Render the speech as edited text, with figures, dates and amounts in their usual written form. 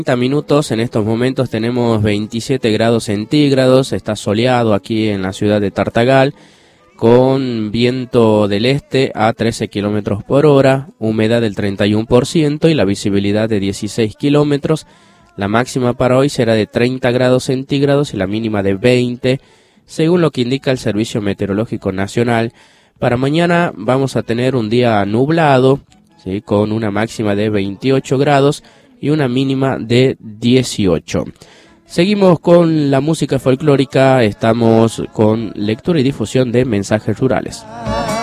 30 minutos, en estos momentos tenemos 27 grados centígrados, está soleado aquí en la ciudad de Tartagal, con viento del este a 13 kilómetros por hora, humedad del 31% y la visibilidad de 16 kilómetros. La máxima para hoy será de 30 grados centígrados y la mínima de 20, según lo que indica el Servicio Meteorológico Nacional. Para mañana vamos a tener un día nublado, ¿sí?, con una máxima de 28 grados y una mínima de 18. Seguimos con la música folclórica, estamos con lectura y difusión de mensajes rurales.